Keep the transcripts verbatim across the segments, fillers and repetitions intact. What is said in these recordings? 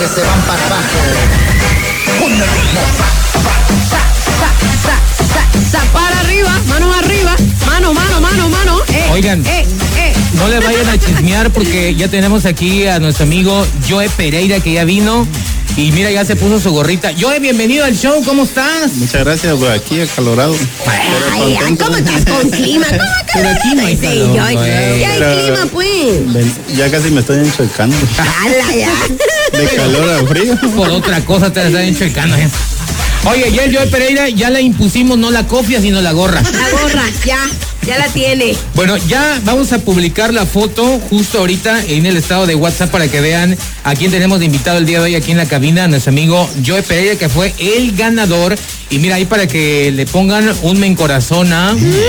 que se van para abajo. Con el ritmo. Sa, sa, sa, sa, sa, para arriba, manos arriba, mano, mano, mano, mano. Eh, Oigan, eh, eh. no le vayan a chismear porque ya tenemos aquí a nuestro amigo Joe Pereira que ya vino. Y mira, ya se puso su gorrita. Joe, bienvenido al show, ¿cómo estás? Muchas gracias, por aquí acalorado. Ay, ay, ¿cómo estás con clima? ¿Cómo Pero aquí no hay Sí, calor, yo- güey. ya hay Pero- clima, pues. Ven, ya casi me estoy enchuecando. Ala, ya. De calor a frío. Por otra cosa te la están enchuecando. ¿eh? Oye, ya el Joe Pereira ya la impusimos, no la cofia, sino la gorra. La gorra, ya, ya la tiene. Bueno, ya vamos a publicar la foto justo ahorita en el estado de WhatsApp para que vean a quién tenemos de invitado el día de hoy aquí en la cabina, a nuestro amigo Joe Pereira, que fue el ganador. Y mira ahí para que le pongan un me encorazona.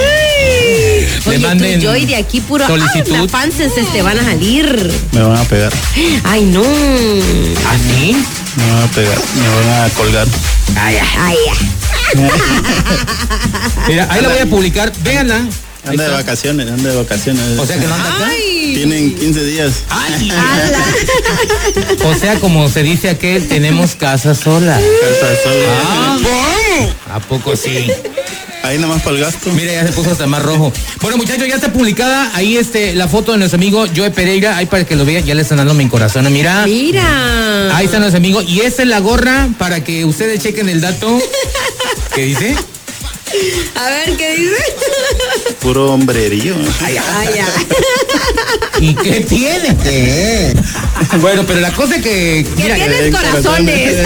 Le Oye, manden tú, Joy, de aquí puro. solicitud. Ah, las fans se te van a salir. Me van a pegar. Ay, no. ¿Así? Me van a pegar. Me van a colgar. Ay, ay, ay. Mira, ahí la voy a publicar. Véanla. Ahí Anda de está. vacaciones, anda de vacaciones. O sea que no anda acá. Ay. Tienen quince días. Ay. Ala. O sea, como se dice aquel, tenemos casa sola. Casa sola. Ah, ¿a poco sí? Ahí nomás para el gasto. Mira, ya se puso hasta más rojo. Bueno, muchachos, ya está publicada ahí este la foto de nuestro amigo Joe Pereira. Ahí para que lo vean, ya le están dando mi corazón. Mira. Mira. Ahí está nuestro amigo. Y esa es la gorra para que ustedes chequen el dato. ¿Qué dice? A ver, ¿qué dice? Puro hombrerío. Ay, ay. ¿Y qué tiene? ¿Qué? Bueno, pero la cosa es que. Que mira, tienes eh, corazones.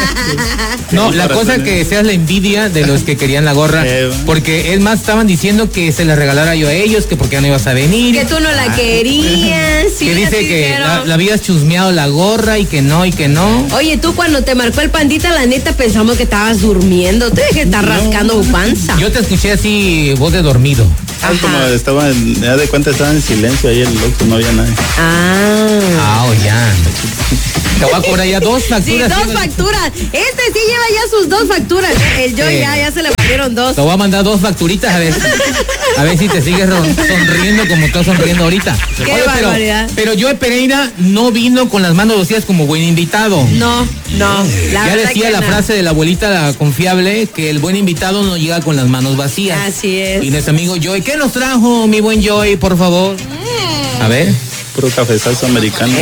no, la cosa es que seas la envidia de los que querían la gorra. Eh, bueno. Porque es más, estaban diciendo que se la regalara yo a ellos, que porque ya no ibas a venir. Que tú no la querías. Sí, que dice así que dijeron. la, la habías chusmeado la gorra y que no, y que no. Oye, tú cuando te marcó el pandita, la neta pensamos que estabas durmiendo. Tú que estás rascando tu panza. Yo te escuché así, voz de dormido. Ah, como estaba en, ya de cuenta estaba en silencio ahí el loco, no había nadie. Ah. Ah, oh, ya. Te voy a cobrar ya dos Sí, facturas. dos ¿sí? facturas. Este sí lleva ya sus dos facturas. El yo Sí. ya, ya se le valieron dos. Te voy a mandar dos facturitas a ver, a ver si te sigues ron- sonriendo como estás sonriendo ahorita. Qué pero, barbaridad. pero Joe Pereira no vino con las manos vacías como buen invitado. No, no. La ya verdad decía que la no. frase de la abuelita la confiable que el buen invitado no llega con las manos vacías. Así es. Y nuestro amigo Joey, ¿qué nos trajo, mi buen Joey, por favor? A ver. Puro cafezazo americano.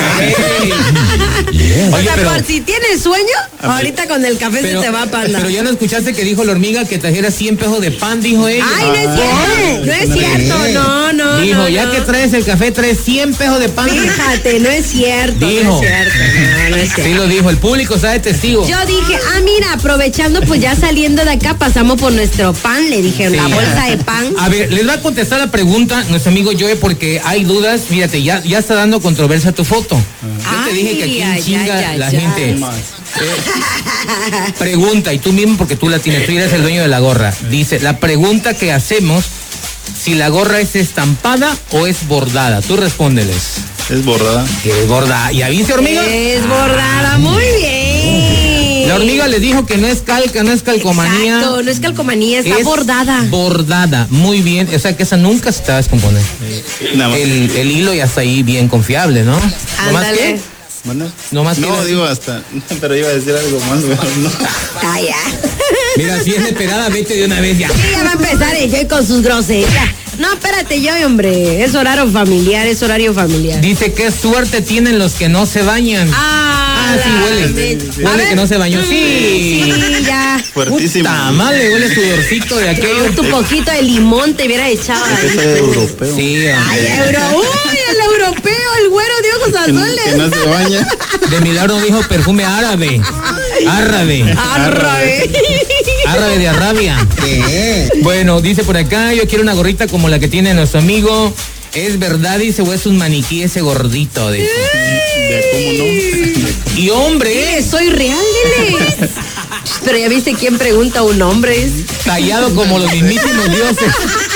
O Oye, sea, pero, por si tienes sueño, ahorita con el café pero, se te va a panda. pero ya no escuchaste que dijo la hormiga que trajera cien pesos de pan, dijo ella. Ay, no es cierto. No es cierto. No, no. Dijo, no, ya no. que traes el café, traes cien pesos de pan. Fíjate, no es cierto. Dijo. No es cierto. No, no es Sí cierto. lo dijo, el público sabe testigo. Yo dije, ah, mira, aprovechando, pues ya saliendo de acá, pasamos por nuestro pan, le dije, Sí. la bolsa de pan. A ver, les va a contestar la pregunta nuestro amigo Joe porque hay dudas. Fíjate, ya, ya está dando controversia tu foto. Yo te dije que aquí en Ay, chinga ay, ay, la ay. gente eh, pregunta, y tú mismo porque tú la tienes, tú eres el dueño de la gorra. Dice, la pregunta que hacemos, si la gorra es estampada o es bordada. Tú respóndeles. Es bordada. Que es bordada. ¿Ya viste, hormiga? Es bordada, muy bien. La hormiga le dijo que no es calca, no es calcomanía. Exacto, no es calcomanía, está es bordada. Bordada, muy bien. O sea que esa nunca se te va a descomponer. Nada más. El, el hilo ya está ahí bien confiable, ¿no? ¿No más Ándale. qué? ¿Mande? No más No, que- digo hasta, pero iba a decir algo más, pero no. Ay, ya. Mira, si es esperada, vete de una vez ya. Sí, ya va a empezar el Joy con sus groserías. No, espérate, Joy, hombre. Es horario familiar, es horario familiar. Dice, qué suerte tienen los que no se bañan. Ah, sí, la huele. mecha. Huele A ver. que no se bañó. Mm, Sí. Sí, ya. Fuertísimo. Puta madre, huele sudorcito de aquello. Tu poquito de limón te hubiera echado Es que ahí. soy europeo. Sí, Ay, hombre. euro. Uy, el europeo, el güero de ojos Que, no- azules. que no se baña. De milagro dijo perfume árabe. Árabe. Arrabe. Árabe de Arabia. Bueno, dice por acá, yo quiero una gorrita como la que tiene nuestro amigo. Es verdad, dice, o es un maniquí ese gordito. Dice. De cómo no. Y hombre, Eh, soy real, dile. Pero ya viste quién pregunta a un hombre. Es tallado como los mismísimos dioses.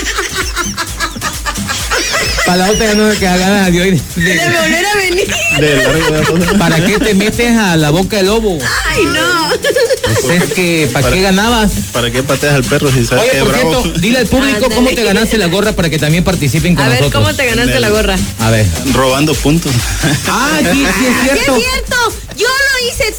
Para la otra ya no me queda ganas de oír. de volver a venir. De largo. ¿Para qué te metes a la boca del lobo? Ay, no. Pues es que, ¿para qué ganabas? ¿Para qué pateas al perro si sabes Oye, que es por bravo? cierto, dile al público Ándale. cómo te ganaste la gorra para que también participen con A ver, nosotros. ¿cómo te ganaste la gorra? A ver. Robando puntos. Ah, sí, sí es ¡Sí es cierto. cierto! ¡Yo lo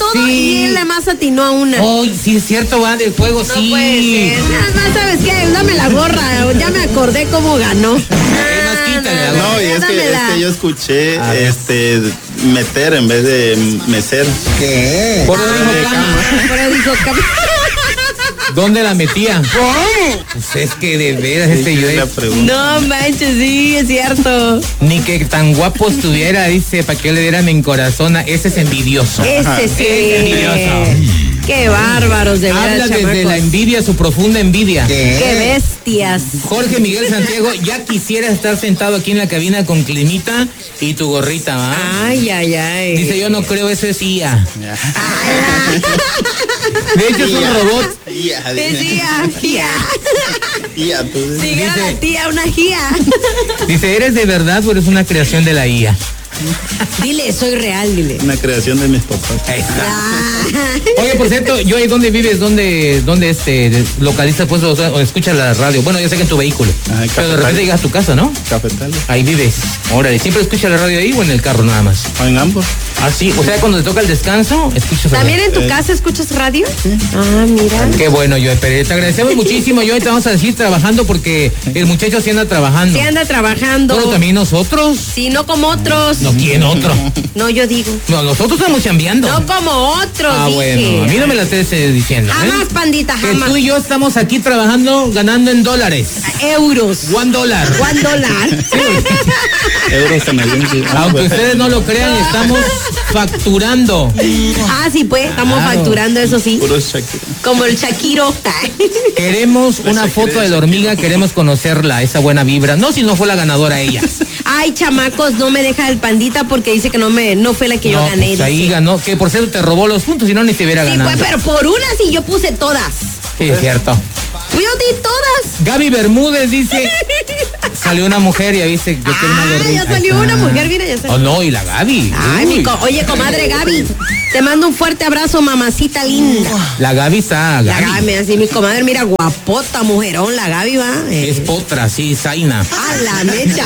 todo Sí. y él además atinó a una. Oh, sí, es cierto, va del juego, No sí. puede ser. Nada más, ¿sabes qué? Dame la gorra. Ya me acordé cómo ganó. más quítale la No, y es que, es dámela. que yo escuché A ver. este meter en vez de mecer. ¿Qué? Por eso dijo cama. Pero dijo, cam- ¿Dónde la metía? Pues es que de veras este yo la pregunta. no manches, sí, es cierto. ni que tan guapo estuviera, dice, para que yo le diera mi corazón. Ese es envidioso. Ese sí. Es envidioso. Qué bárbaros, de verdad, Habla desde chamacos. la envidia, su profunda envidia. Qué ¿Qué? bestias. Jorge Miguel Santiago, ya quisiera estar sentado aquí en la cabina con climita y tu gorrita, ¿va? Ay, ay, ay. Dice, yo no creo, eso es I A. Ya. De hecho, es un robot. Ya, Decía, guía. ya, pues, Si gana Dice- la tía, una guía. Dice, ¿eres de verdad o eres una creación de la I A? Dile, soy real, dile. una creación de mis papás. Ahí está. Ah. Oye, por cierto, yo ahí dónde vives, dónde, dónde este localizas pues o, o escuchas la radio. Bueno, yo sé que en tu vehículo. Ajá, pero de Cafetal. repente llegas a tu casa, ¿no? Cafetales. Ahí vives. Órale, ¿siempre escuchas la radio ahí o en el carro nada más? O en ambos. Ah, sí. O sea, cuando te toca el descanso, escuchas la ¿También radio. en tu Eh. casa escuchas radio? Ah, mira. Qué bueno, yo Pérez. Te agradecemos muchísimo. Yo te vamos a decir trabajando porque el muchacho sí anda trabajando. Sí anda trabajando. Pero también nosotros. Sí, no como otros. No, ¿quién otro? No, yo digo. No, nosotros estamos chambeando. No como otros, Ah, dije. bueno, a mí no me la estés eh, diciendo. ¿eh? Jamás, pandita, Que jamás. tú y yo estamos aquí trabajando, ganando en dólares. Euros. One dólar. One dólar. Euros canadienses. Ah, Aunque bueno. ustedes no lo crean, estamos facturando. Ah, sí, pues, estamos Claro. facturando, eso sí. Puro Shakira. Como el Shakiro. Queremos una foto de la hormiga, queremos conocerla, esa buena vibra. No si no fue la ganadora ella. Ay, chamacos, no me deja el pandita porque dice que no me, no fue la que yo No, gané. pues ahí dice. ganó, que por cierto te robó los puntos, si no ni te hubiera Sí, ganado. pues, pero por una sí yo puse todas. Sí, es cierto. Yo di todas. Gaby Bermúdez dice, salió una mujer y ya viste, yo tengo una Ah, gorrita. ya salió una mujer, mira, ya salió. Oh, no, y la Gaby. Ay, Uy, mi co- oye, comadre Gaby, te mando un fuerte abrazo, mamacita linda. la Gaby está, La Gaby. Gaby, así mi comadre, mira, guapota, mujerón, la Gaby va. eh. Es potra, sí, Zaina. A la mecha.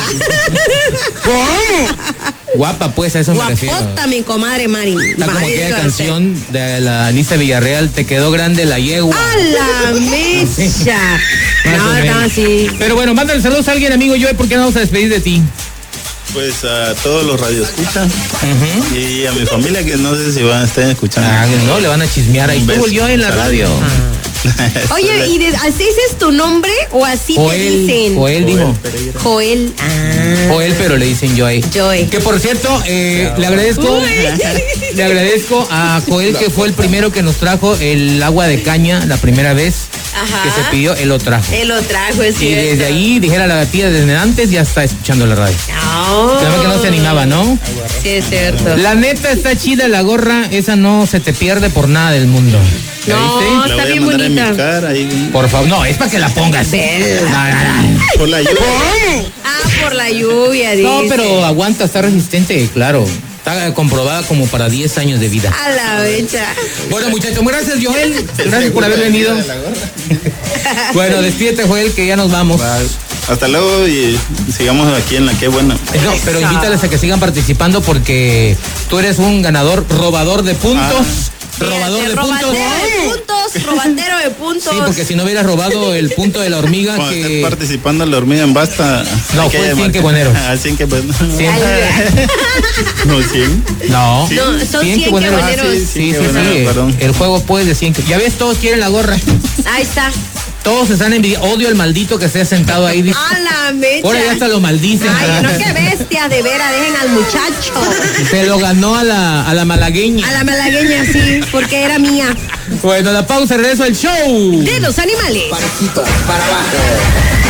Guapa, pues, a eso me refiero. Guapota, mi comadre Mari. Está como Mari, aquella Garcés. canción de la Alicia Villarreal, te quedó grande la yegua. A la mecha. Más o No, menos. no, así. Pero bueno, mándale saludos a alguien, amigo Joey, porque no vamos a despedir de ti. Pues a todos los radioescuchas y a mi familia que no sé si van a estar escuchando. Ah, no, le van a chismear ahí. Un beso. Estuvo yo en la radio. Oye, ¿y de- así dices tu nombre o así te Joel, dicen? Joel dijo. Pereira. Joel. Ah. Joel, pero le dicen Joey. Joey. Que por cierto, eh, le agradezco, le agradezco a Joel que fue el primero que nos trajo el agua de caña la primera vez Ajá. que se pidió, él lo trajo. Él lo trajo, es Y cierto. desde ahí, dijera la tía, desde antes ya está escuchando la radio. Oh. Claro que no se animaba, ¿no? Sí, es cierto. La neta está chida la gorra, esa no se te pierde por nada del mundo. ¿Ya No. viste? La Está voy a bien mandar en bonita. mi cara ahí. Por favor, no, es para que la pongas. Vela. No, no, no. Por la lluvia. Ah, por la lluvia, dice. No, pero aguanta, está resistente, claro. Está comprobada como para diez años de vida. A la mecha. Bueno, muchachos, gracias, Joel. Gracias por haber venido. Bueno, despídete, Joel, que ya nos vamos. Hasta luego y sigamos aquí en la que buena. No, pero invítales a que sigan participando porque tú eres un ganador, robador de puntos. Robador de puntos. Robatero de puntos, robatero de puntos. Sí, porque si no hubieras robado el punto de la hormiga Cuando esté que... participando la hormiga en basta. No, hay que fue cien llamar- quebueneros. Ah, cien quebueneros. Cien. No, cien. No. No, son cien quebueneros. quebuneros. Ah, sí, sí, sí, quebuneros, sí. perdón. El juego pues de cien. que- Ya ves, todos quieren la gorra. Ahí está. Todos están envidiando. Odio el maldito que se ha sentado ahí. Dice, A la mecha. ahora ya hasta lo maldicen. Ay, no, qué bestia, de veras, dejen al muchacho. Se lo ganó a la, a la malagueña. A la malagueña, sí, porque era mía. Bueno, la pausa, regreso al show. De los animales. Parejito, para abajo.